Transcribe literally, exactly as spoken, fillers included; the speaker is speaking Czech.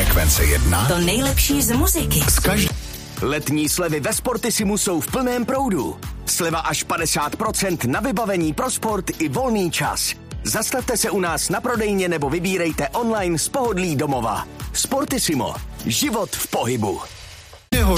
Frekvence jedna. To nejlepší z muziky. Z každý... Letní slevy ve Sportisimu jsou v plném proudu. Sleva až padesát procent na vybavení pro sport i volný čas. Zastavte se u nás na prodejně nebo vybírejte online z pohodlí domova. Sportisimo. Život v pohybu.